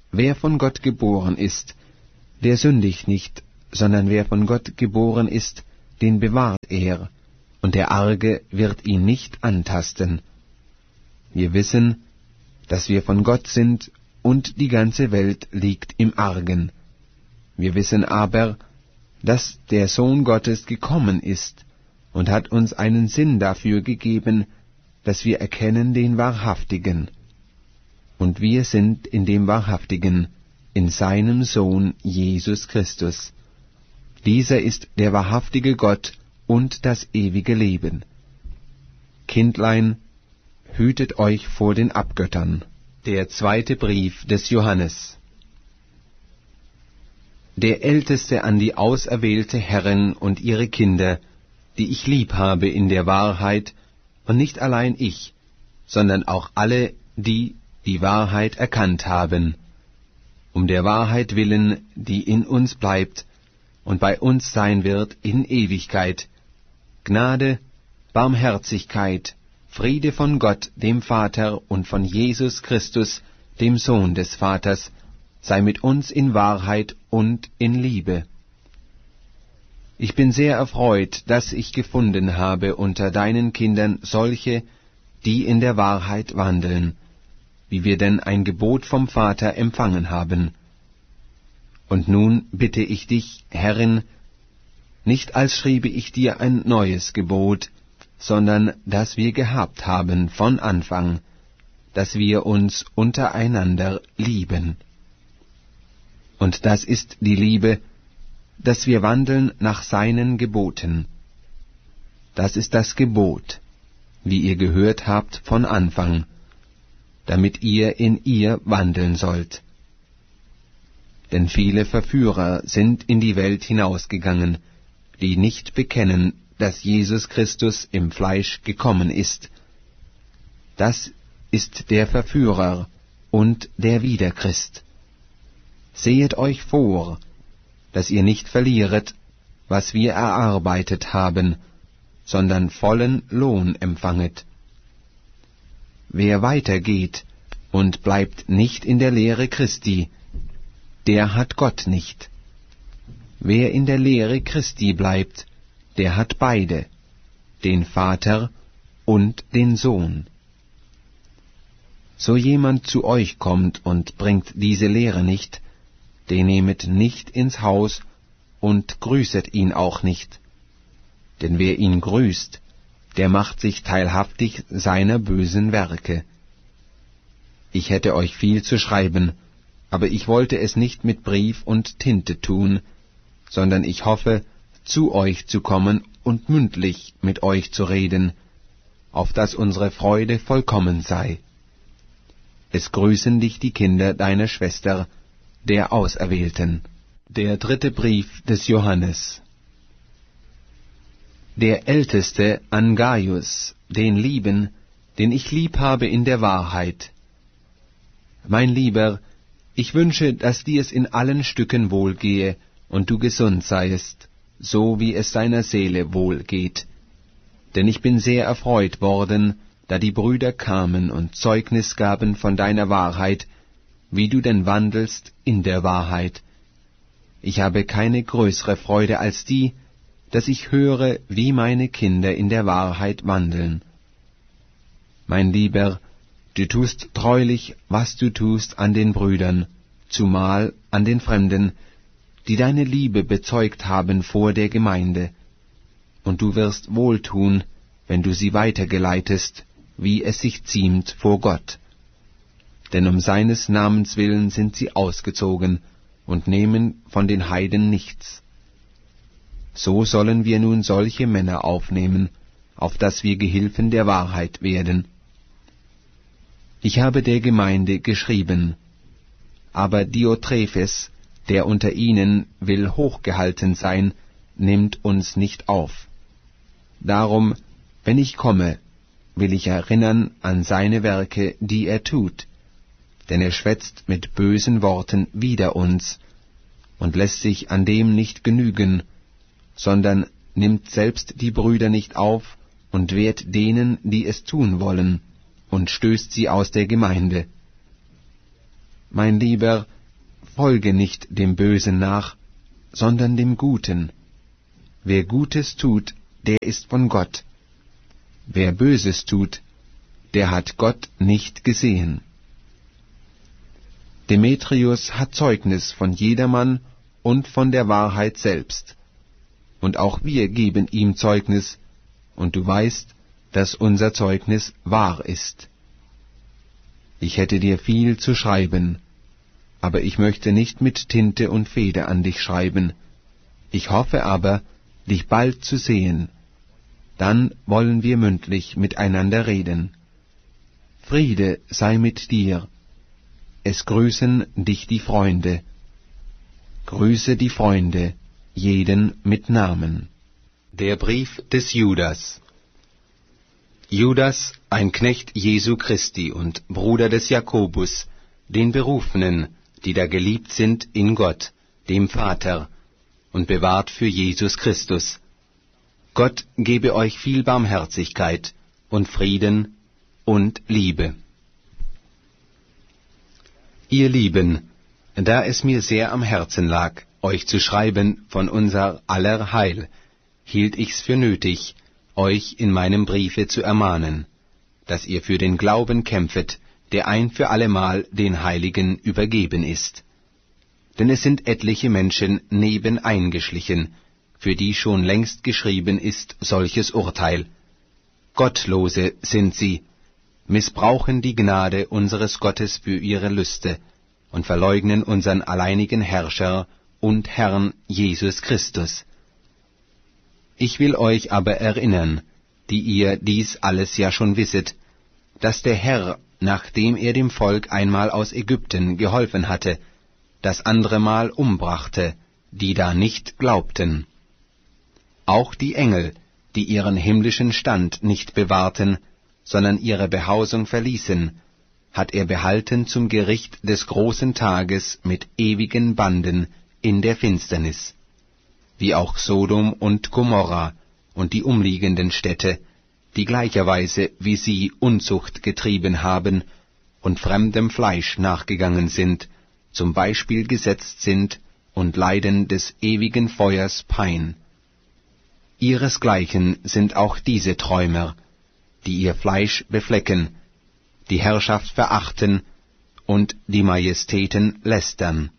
wer von Gott geboren ist, der sündigt nicht, sondern wer von Gott geboren ist, den bewahrt er, und der Arge wird ihn nicht antasten. Wir wissen, dass wir von Gott sind, und die ganze Welt liegt im Argen. Wir wissen aber, dass der Sohn Gottes gekommen ist und hat uns einen Sinn dafür gegeben, dass wir erkennen den Wahrhaftigen. Und wir sind in dem Wahrhaftigen, in seinem Sohn Jesus Christus. Dieser ist der wahrhaftige Gott und das ewige Leben. Kindlein, hütet euch vor den Abgöttern. Der zweite Brief des Johannes. Der Älteste an die auserwählte Herren und ihre Kinder, die ich lieb habe in der Wahrheit, und nicht allein ich, sondern auch alle, die die Wahrheit erkannt haben, um der Wahrheit willen, die in uns bleibt und bei uns sein wird in Ewigkeit. Gnade, Barmherzigkeit, Friede von Gott, dem Vater, und von Jesus Christus, dem Sohn des Vaters, sei mit uns in Wahrheit und in Liebe. Ich bin sehr erfreut, dass ich gefunden habe unter deinen Kindern solche, die in der Wahrheit wandeln, wie wir denn ein Gebot vom Vater empfangen haben. Und nun bitte ich dich, Herrin, nicht als schriebe ich dir ein neues Gebot, sondern das wir gehabt haben von Anfang, dass wir uns untereinander lieben. Und das ist die Liebe, dass wir wandeln nach seinen Geboten. Das ist das Gebot, wie ihr gehört habt von Anfang, damit ihr in ihr wandeln sollt. Denn viele Verführer sind in die Welt hinausgegangen, die nicht bekennen, dass Jesus Christus im Fleisch gekommen ist. Das ist der Verführer und der Widerchrist. Sehet euch vor, dass ihr nicht verlieret, was wir erarbeitet haben, sondern vollen Lohn empfanget. Wer weitergeht und bleibt nicht in der Lehre Christi, der hat Gott nicht. Wer in der Lehre Christi bleibt, der hat beide, den Vater und den Sohn. So jemand zu euch kommt und bringt diese Lehre nicht, den nehmet nicht ins Haus und grüßet ihn auch nicht. Denn wer ihn grüßt, der macht sich teilhaftig seiner bösen Werke. Ich hätte euch viel zu schreiben, aber ich wollte es nicht mit Brief und Tinte tun, sondern ich hoffe, zu euch zu kommen und mündlich mit euch zu reden, auf dass unsere Freude vollkommen sei. Es grüßen dich die Kinder deiner Schwester, der Auserwählten. Der dritte Brief des Johannes. Der Älteste an Gaius, den Lieben, den ich lieb habe in der Wahrheit. Mein Lieber, ich wünsche, dass dir es in allen Stücken wohlgehe und du gesund seiest, so wie es deiner Seele wohl geht. Denn ich bin sehr erfreut worden, da die Brüder kamen und Zeugnis gaben von deiner Wahrheit, wie du denn wandelst in der Wahrheit. Ich habe keine größere Freude als die, dass ich höre, wie meine Kinder in der Wahrheit wandeln. Mein Lieber, du tust treulich, was du tust an den Brüdern, zumal an den Fremden, die deine Liebe bezeugt haben vor der Gemeinde, und du wirst wohltun, wenn du sie weitergeleitest, wie es sich ziemt vor Gott. Denn um seines Namens willen sind sie ausgezogen und nehmen von den Heiden nichts. So sollen wir nun solche Männer aufnehmen, auf dass wir Gehilfen der Wahrheit werden. Ich habe der Gemeinde geschrieben, aber Diotrephes, der unter ihnen will hochgehalten sein, nimmt uns nicht auf. Darum, wenn ich komme, will ich erinnern an seine Werke, die er tut, denn er schwätzt mit bösen Worten wider uns und lässt sich an dem nicht genügen, sondern nimmt selbst die Brüder nicht auf und wehrt denen, die es tun wollen, und stößt sie aus der Gemeinde. Mein Lieber, Folge nicht dem Bösen nach, sondern dem Guten. Wer Gutes tut, der ist von Gott. Wer Böses tut, der hat Gott nicht gesehen. Demetrius hat Zeugnis von jedermann und von der Wahrheit selbst. Und auch wir geben ihm Zeugnis, und du weißt, dass unser Zeugnis wahr ist. Ich hätte dir viel zu schreiben, aber ich möchte nicht mit Tinte und Feder an dich schreiben. Ich hoffe aber, dich bald zu sehen. Dann wollen wir mündlich miteinander reden. Friede sei mit dir. Es grüßen dich die Freunde. Grüße die Freunde, jeden mit Namen. Der Brief des Judas. Judas, ein Knecht Jesu Christi und Bruder des Jakobus, den Berufenen, die da geliebt sind in Gott, dem Vater, und bewahrt für Jesus Christus. Gott gebe euch viel Barmherzigkeit und Frieden und Liebe. Ihr Lieben, da es mir sehr am Herzen lag, euch zu schreiben von unser aller Heil, hielt ich's für nötig, euch in meinem Briefe zu ermahnen, dass ihr für den Glauben kämpfet, der ein für allemal den Heiligen übergeben ist. Denn es sind etliche Menschen nebeneingeschlichen, für die schon längst geschrieben ist solches Urteil. Gottlose sind sie, missbrauchen die Gnade unseres Gottes für ihre Lüste und verleugnen unseren alleinigen Herrscher und Herrn Jesus Christus. Ich will euch aber erinnern, die ihr dies alles ja schon wisset, dass der Herr, nachdem er dem Volk einmal aus Ägypten geholfen hatte, das andere Mal umbrachte, die da nicht glaubten. Auch die Engel, die ihren himmlischen Stand nicht bewahrten, sondern ihre Behausung verließen, hat er behalten zum Gericht des großen Tages mit ewigen Banden in der Finsternis, wie auch Sodom und Gomorra und die umliegenden Städte, die gleicherweise wie sie Unzucht getrieben haben und fremdem Fleisch nachgegangen sind, zum Beispiel gesetzt sind und leiden des ewigen Feuers Pein. Ihresgleichen sind auch diese Träumer, die ihr Fleisch beflecken, die Herrschaft verachten und die Majestäten lästern.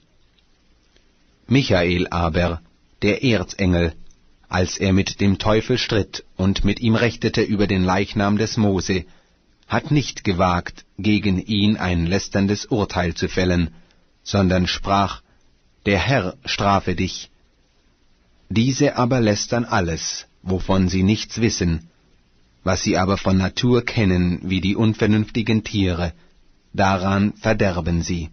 Michael aber, der Erzengel, als er mit dem Teufel stritt und mit ihm rechtete über den Leichnam des Mose, hat nicht gewagt, gegen ihn ein lästerndes Urteil zu fällen, sondern sprach, der Herr strafe dich. Diese aber lästern alles, wovon sie nichts wissen, was sie aber von Natur kennen wie die unvernünftigen Tiere, daran verderben sie.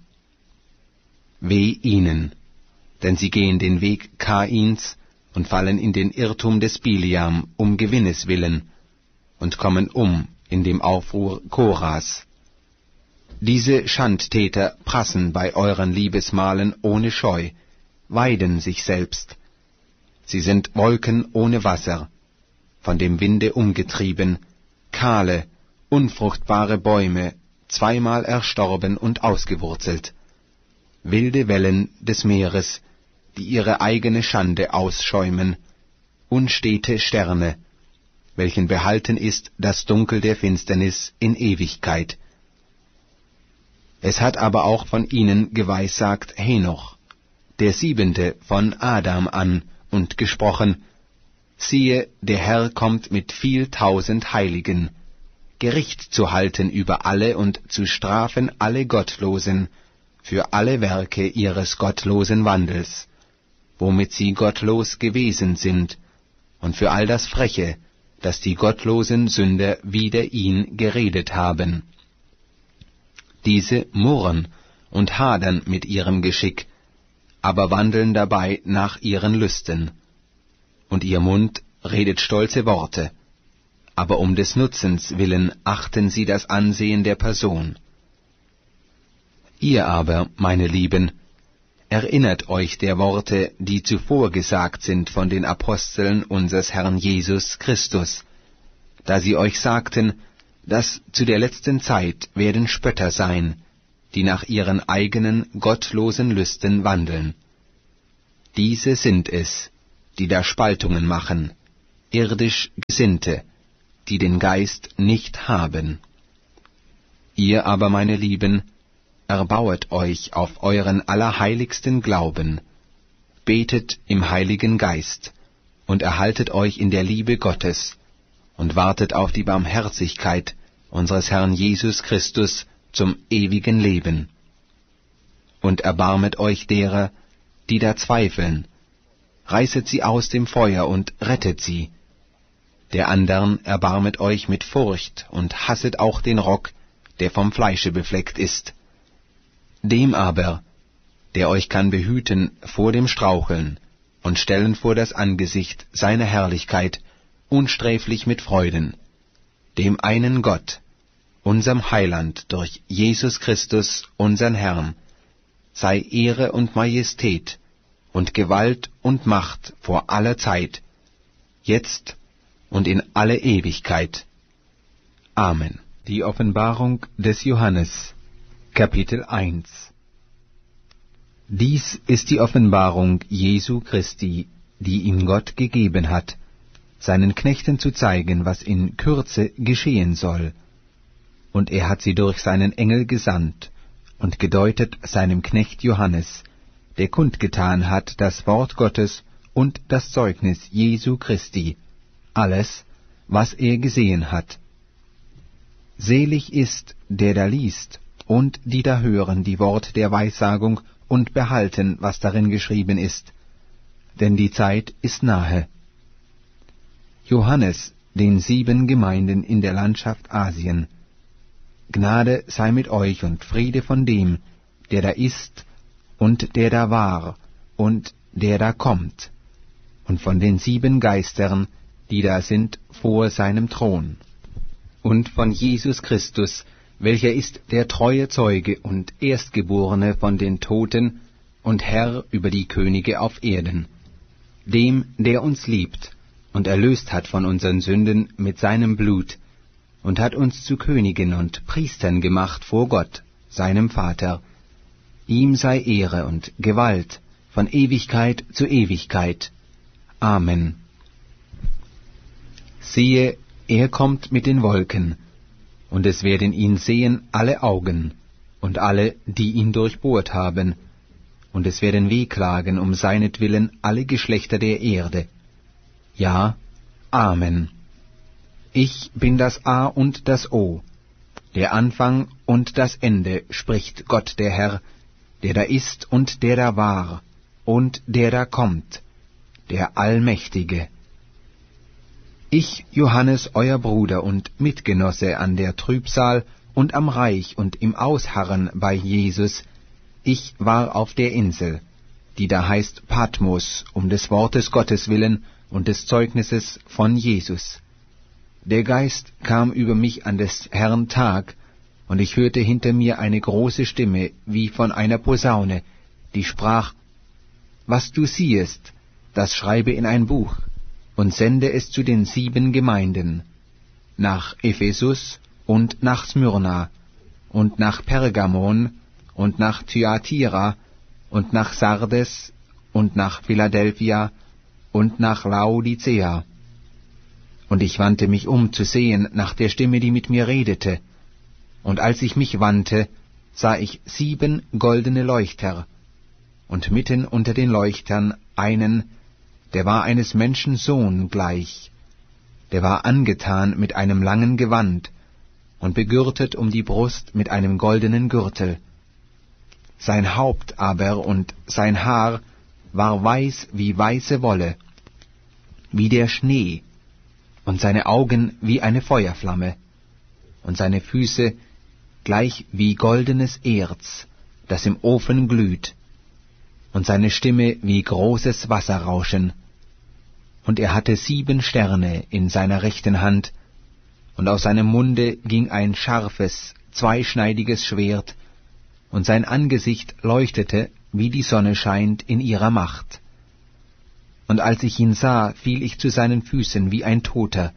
Weh ihnen, denn sie gehen den Weg Kains und fallen in den Irrtum des Biliam um Gewinnes willen und kommen um in dem Aufruhr Koras. Diese Schandtäter prassen bei euren Liebesmahlen ohne Scheu, weiden sich selbst. Sie sind Wolken ohne Wasser, von dem Winde umgetrieben, kahle, unfruchtbare Bäume, zweimal erstorben und ausgewurzelt, wilde Wellen des Meeres, die ihre eigene Schande ausschäumen, unstete Sterne, welchen behalten ist das Dunkel der Finsternis in Ewigkeit. Es hat aber auch von ihnen geweissagt Henoch, der Siebente von Adam an, und gesprochen, siehe, der Herr kommt mit viel tausend Heiligen, Gericht zu halten über alle und zu strafen alle Gottlosen für alle Werke ihres gottlosen Wandels, womit sie gottlos gewesen sind, und für all das Freche, das die gottlosen Sünder wider ihn geredet haben. Diese murren und hadern mit ihrem Geschick, aber wandeln dabei nach ihren Lüsten. Und ihr Mund redet stolze Worte, aber um des Nutzens willen achten sie das Ansehen der Person. Ihr aber, meine Lieben, erinnert euch der Worte, die zuvor gesagt sind von den Aposteln unseres Herrn Jesus Christus, da sie euch sagten, dass zu der letzten Zeit werden Spötter sein, die nach ihren eigenen gottlosen Lüsten wandeln. Diese sind es, die da Spaltungen machen, irdisch Gesinnte, die den Geist nicht haben. Ihr aber, meine Lieben, erbauet euch auf euren allerheiligsten Glauben, betet im Heiligen Geist und erhaltet euch in der Liebe Gottes und wartet auf die Barmherzigkeit unseres Herrn Jesus Christus zum ewigen Leben. Und erbarmet euch derer, die da zweifeln, reißet sie aus dem Feuer und rettet sie. Der andern erbarmet euch mit Furcht und hasset auch den Rock, der vom Fleische befleckt ist. Dem aber, der euch kann behüten vor dem Straucheln und stellen vor das Angesicht seiner Herrlichkeit, unsträflich mit Freuden, dem einen Gott, unserem Heiland durch Jesus Christus, unsern Herrn, sei Ehre und Majestät und Gewalt und Macht vor aller Zeit, jetzt und in alle Ewigkeit. Amen. Die Offenbarung des Johannes, Kapitel eins. Dies ist die Offenbarung Jesu Christi, die ihm Gott gegeben hat, seinen Knechten zu zeigen, was in Kürze geschehen soll. Und er hat sie durch seinen Engel gesandt und gedeutet seinem Knecht Johannes, der kundgetan hat das Wort Gottes und das Zeugnis Jesu Christi, alles, was er gesehen hat. Selig ist, der da liest, und die da hören die Wort der Weissagung und behalten, was darin geschrieben ist, denn die Zeit ist nahe. Johannes, den sieben Gemeinden in der Landschaft Asien. Gnade sei mit euch und Friede von dem, der da ist und der da war und der da kommt, und von den sieben Geistern, die da sind vor seinem Thron, und von Jesus Christus, welcher ist der treue Zeuge und Erstgeborene von den Toten und Herr über die Könige auf Erden, dem, der uns liebt und erlöst hat von unseren Sünden mit seinem Blut und hat uns zu Königen und Priestern gemacht vor Gott, seinem Vater. Ihm sei Ehre und Gewalt von Ewigkeit zu Ewigkeit. Amen. Siehe, er kommt mit den Wolken, und es werden ihn sehen alle Augen, und alle, die ihn durchbohrt haben, und es werden wehklagen um seinetwillen alle Geschlechter der Erde. Ja, Amen. Ich bin das A und das O, der Anfang und das Ende, spricht Gott der Herr, der da ist und der da war, und der da kommt, der Allmächtige. Ich, Johannes, euer Bruder und Mitgenosse an der Trübsal und am Reich und im Ausharren bei Jesus, ich war auf der Insel, die da heißt Patmos, um des Wortes Gottes willen und des Zeugnisses von Jesus. Der Geist kam über mich an des Herrn Tag, und ich hörte hinter mir eine große Stimme, wie von einer Posaune, die sprach: Was du siehest, das schreibe in ein Buch, und sende es zu den sieben Gemeinden, nach Ephesus und nach Smyrna und nach Pergamon und nach Thyatira und nach Sardes und nach Philadelphia und nach Laodicea. Und ich wandte mich um zu sehen nach der Stimme, die mit mir redete. Und als ich mich wandte, sah ich sieben goldene Leuchter, und mitten unter den Leuchtern einen, der war eines Menschen Sohn gleich, der war angetan mit einem langen Gewand und begürtet um die Brust mit einem goldenen Gürtel. Sein Haupt aber und sein Haar war weiß wie weiße Wolle, wie der Schnee, und seine Augen wie eine Feuerflamme, und seine Füße gleich wie goldenes Erz, das im Ofen glüht, und seine Stimme wie großes Wasserrauschen. Und er hatte sieben Sterne in seiner rechten Hand, und aus seinem Munde ging ein scharfes, zweischneidiges Schwert, und sein Angesicht leuchtete, wie die Sonne scheint in ihrer Macht. Und als ich ihn sah, fiel ich zu seinen Füßen wie ein Toter.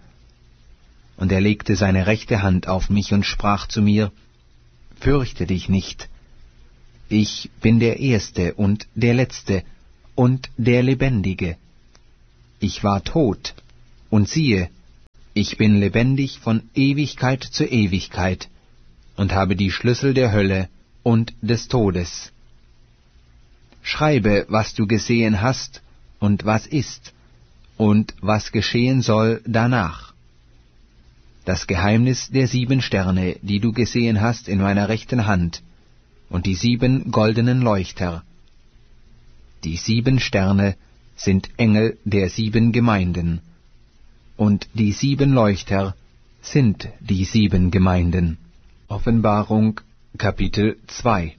Und er legte seine rechte Hand auf mich und sprach zu mir: Fürchte dich nicht, Ich bin der Erste und der Letzte und der Lebendige. Ich war tot, und siehe, ich bin lebendig von Ewigkeit zu Ewigkeit und habe die Schlüssel der Hölle und des Todes. Schreibe, was du gesehen hast und was ist und was geschehen soll danach. Das Geheimnis der sieben Sterne, die du gesehen hast in meiner rechten Hand, und die sieben goldenen Leuchter. Die sieben Sterne sind Engel der sieben Gemeinden, und die sieben Leuchter sind die sieben Gemeinden. Offenbarung, Kapitel zwei.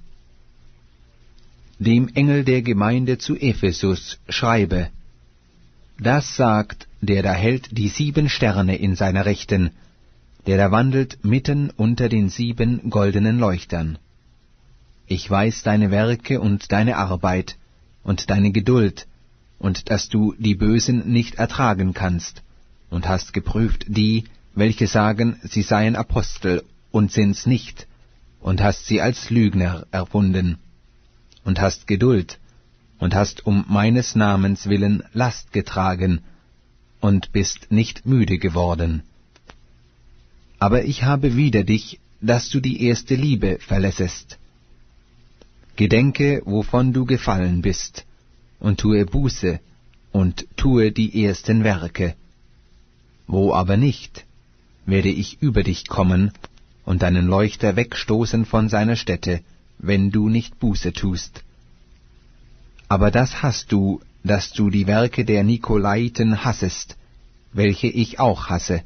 Dem Engel der Gemeinde zu Ephesus schreibe: Das sagt, der da hält die sieben Sterne in seiner Rechten, der da wandelt mitten unter den sieben goldenen Leuchtern. Ich weiß deine Werke und deine Arbeit und deine Geduld, und dass du die Bösen nicht ertragen kannst, und hast geprüft die, welche sagen, sie seien Apostel und sind's nicht, und hast sie als Lügner erfunden, und hast Geduld, und hast um meines Namens willen Last getragen, und bist nicht müde geworden. Aber ich habe wider dich, dass du die erste Liebe verlässest. Gedenke, wovon du gefallen bist, und tue Buße, und tue die ersten Werke. Wo aber nicht, werde ich über dich kommen, und deinen Leuchter wegstoßen von seiner Stätte, wenn du nicht Buße tust. Aber das hast du, dass du die Werke der Nikolaiten hassest, welche ich auch hasse.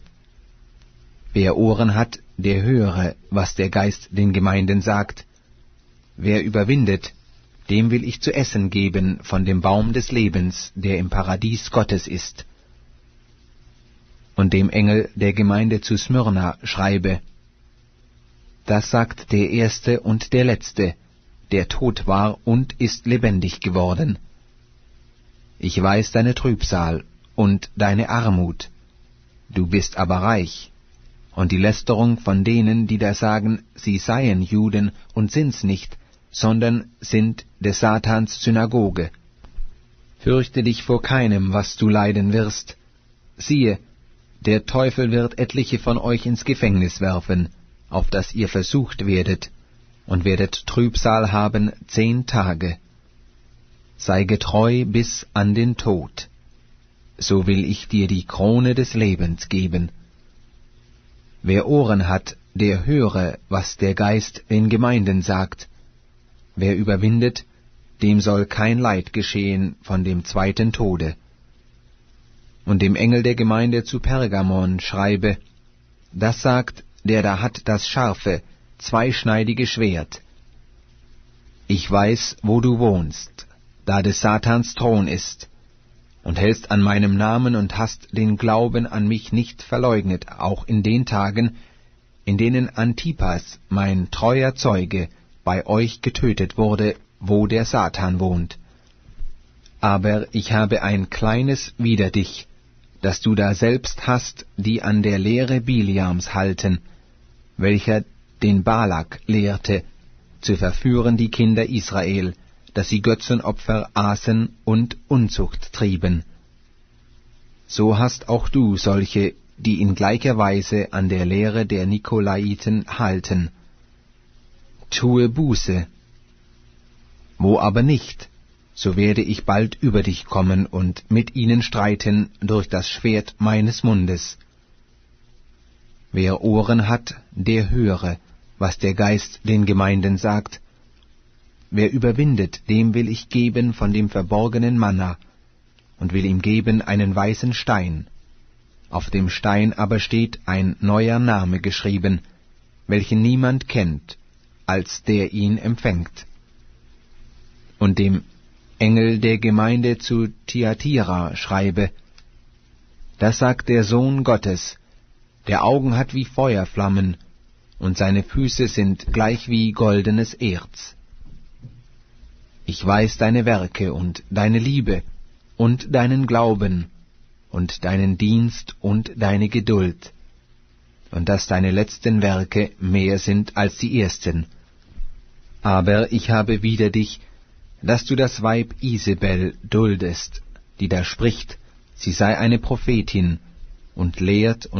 Wer Ohren hat, der höre, was der Geist den Gemeinden sagt. Wer überwindet, dem will ich zu essen geben von dem Baum des Lebens, der im Paradies Gottes ist. Und dem Engel der Gemeinde zu Smyrna schreibe: Das sagt der Erste und der Letzte, der tot war und ist lebendig geworden. Ich weiß deine Trübsal und deine Armut, du bist aber reich, und die Lästerung von denen, die da sagen, sie seien Juden und sind's nicht, sondern sind des Satans Synagoge. Fürchte dich vor keinem, was du leiden wirst. Siehe, der Teufel wird etliche von euch ins Gefängnis werfen, auf dass ihr versucht werdet, und werdet Trübsal haben zehn Tage. Sei getreu bis an den Tod, so will ich dir die Krone des Lebens geben. Wer Ohren hat, der höre, was der Geist den Gemeinden sagt. Wer überwindet, dem soll kein Leid geschehen von dem zweiten Tode. Und dem Engel der Gemeinde zu Pergamon schreibe: Das sagt, der da hat das scharfe, zweischneidige Schwert. Ich weiß, wo du wohnst, da des Satans Thron ist, und hältst an meinem Namen und hast den Glauben an mich nicht verleugnet, auch in den Tagen, in denen Antipas, mein treuer Zeuge, bei euch getötet wurde, wo der Satan wohnt. Aber ich habe ein kleines wider dich, dass du da selbst hast, die an der Lehre Biliams halten, welcher den Balak lehrte, zu verführen die Kinder Israel, dass sie Götzenopfer aßen und Unzucht trieben. So hast auch du solche, die in gleicher Weise an der Lehre der Nikolaiten halten. Tue Buße. Wo aber nicht, so werde ich bald über dich kommen und mit ihnen streiten durch das Schwert meines Mundes. Wer Ohren hat, der höre, was der Geist den Gemeinden sagt. Wer überwindet, dem will ich geben von dem verborgenen Manna, und will ihm geben einen weißen Stein. Auf dem Stein aber steht ein neuer Name geschrieben, welchen niemand kennt, als der ihn empfängt. Und dem Engel der Gemeinde zu Thyatira schreibe: Das sagt der Sohn Gottes, der Augen hat wie Feuerflammen, und seine Füße sind gleich wie goldenes Erz. Ich weiß deine Werke und deine Liebe und deinen Glauben und deinen Dienst und deine Geduld, und dass deine letzten Werke mehr sind als die ersten. Aber ich habe wider dich, dass du das Weib Isebel duldest, die da spricht, sie sei eine Prophetin, und lehrt